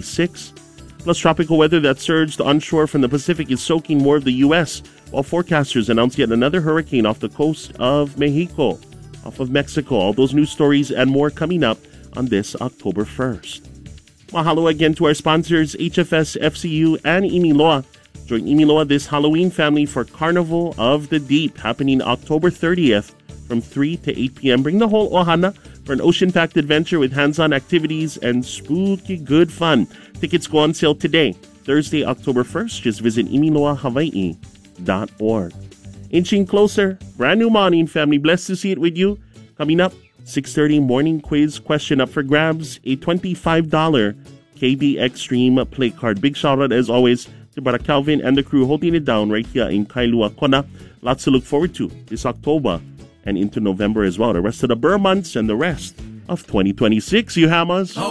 36. Plus, tropical weather that surged onshore from the Pacific is soaking more of the U.S., while forecasters announce yet another hurricane off the coast of Mexico, off of Mexico. All those news stories and more coming up on this October 1st. Mahalo again to our sponsors, HFS, FCU, and Imiloa. Join Imiloa this Halloween family for Carnival of the Deep, happening October 30th from 3 to 8 p.m. Bring the whole ohana for an ocean-packed adventure with hands-on activities and spooky good fun. Tickets go on sale today, Thursday, October 1st. Just visit imiloahawaii.org. Inching closer, brand new morning, family. Blessed to see it with you. Coming up, 6:30 morning quiz question up for grabs, a $25 KB Extreme play card. Big shout out as always to Brother Calvin and the crew holding it down right here in Kailua Kona. Lots to look forward to this October and into November as well. The rest of the Burr months and the rest of 2026, you hammers.